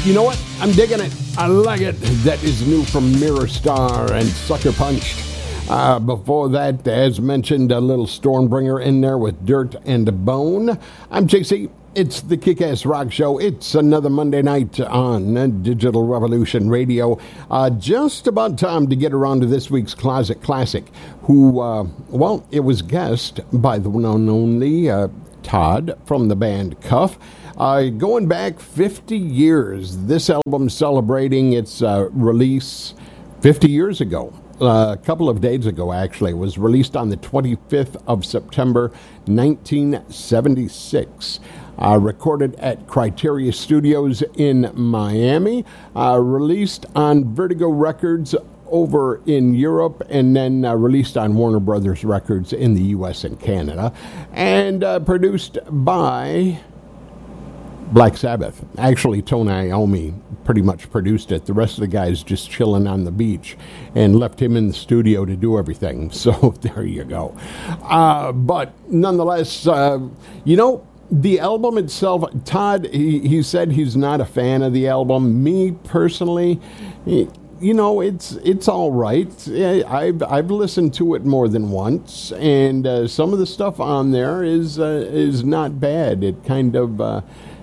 You know what? I'm digging it. I like it. That is new from Mirror Star and Sucker Punched. Before that, as mentioned, a little Stormbringer in there with Dirt and Bone. I'm JC. It's the Kick-Ass Rock Show. It's another Monday night on Digital Revolution Radio. Just about time to get around to this week's Closet Classic, who, it was guessed by the one and only Todd from the band Cuff. Going back 50 years, this album celebrating its release 50 years ago. A couple of days ago, actually. It was released on the 25th of September, 1976. Recorded at Criteria Studios in Miami. Released on Vertigo Records over in Europe, and then released on Warner Brothers Records in the U.S. and Canada. And produced by Black Sabbath. Actually, Tony Iommi pretty much produced it. The rest of the guys just chilling on the beach and left him in the studio to do everything. So there you go. But nonetheless, the album itself, Todd, he said he's not a fan of the album. Me, personally, it's all right. I've listened to it more than once, and some of the stuff on there is not bad. It kind of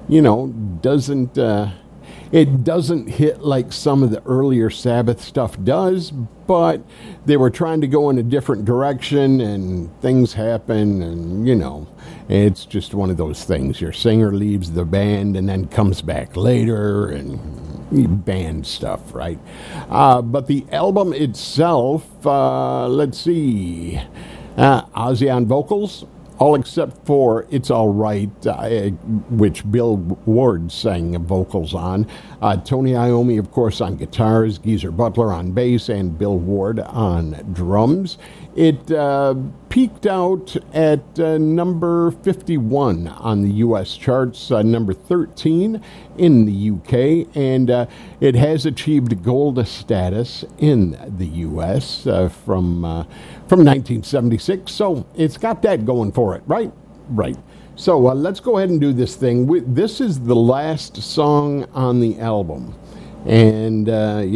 doesn't hit like some of the earlier Sabbath stuff does, but they were trying to go in a different direction, and things happen, and, it's just one of those things. Your singer leaves the band and then comes back later, and band stuff, right? But the album itself, let's see, Ozzy on vocals, all except for It's All Right, which Bill Ward sang vocals on. Tony Iommi, of course, on guitars, Geezer Butler on bass, and Bill Ward on drums. It peaked out at number 51 on the U.S. charts, number 13 in the U.K., and it has achieved gold status in the U.S. from 1976, so it's got that going for it, right? Right. So let's go ahead and do this thing. This is the last song on the album, and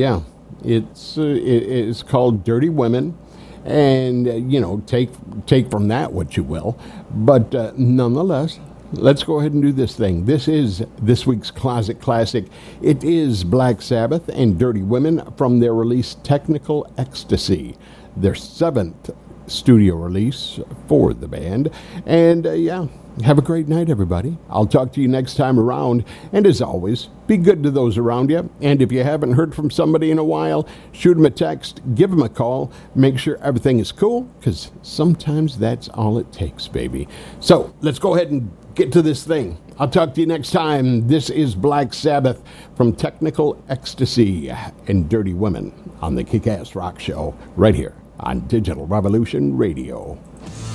it's called Dirty Women. And, take from that what you will. But nonetheless, let's go ahead and do this thing. This is this week's Closet Classic. It is Black Sabbath and Dirty Women from their release Technical Ecstasy, their 7th studio release for the band. And, have a great night, everybody. I'll talk to you next time around. And as always, be good to those around you. And if you haven't heard from somebody in a while, shoot them a text, give them a call, make sure everything is cool, because sometimes that's all it takes, baby. So let's go ahead and get to this thing. I'll talk to you next time. This is Black Sabbath from Technical Ecstasy and Dirty Women on the Kick-Ass Rock Show right here on Digital Revolution Radio.